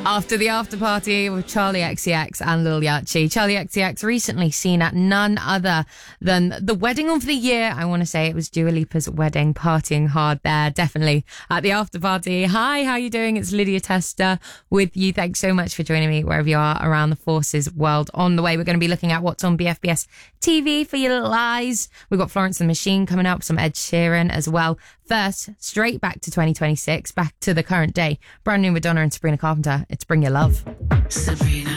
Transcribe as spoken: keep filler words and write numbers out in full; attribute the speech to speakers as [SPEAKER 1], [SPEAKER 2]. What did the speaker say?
[SPEAKER 1] After the after party with Charlie X C X and Lil Yachty. Charlie X C X recently seen at none other than the wedding of the year. I want to say it was Dua Lipa's wedding, partying hard there, definitely at the after party. Hi, how you doing? It's Lydia Tester with you. Thanks so much for joining me wherever you are around the Forces world. On the way, we're going to be looking at what's on B F B S T V for your little eyes. We've got Florence and the Machine coming up, some Ed Sheeran as well. First, straight back to twenty twenty-six, back to the current day. Brand new Madonna and Sabrina Carpenter. It's Bring Your Love.
[SPEAKER 2] Sabrina.